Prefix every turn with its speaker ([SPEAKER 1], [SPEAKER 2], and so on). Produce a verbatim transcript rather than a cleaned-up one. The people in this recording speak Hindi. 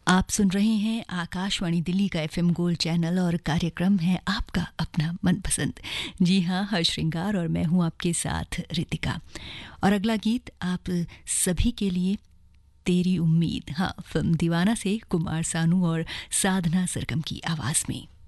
[SPEAKER 1] आप सुन रहे हैं आकाशवाणी दिल्ली का एफएम गोल्ड चैनल और कार्यक्रम है आपका अपना मनपसंद। जी हाँ, हर श्रृंगार और मैं हूँ आपके साथ रितिका। और अगला गीत आप सभी के लिए तेरी उम्मीद, हाँ, फिल्म दीवाना से कुमार सानू और साधना सरगम की आवाज़ में।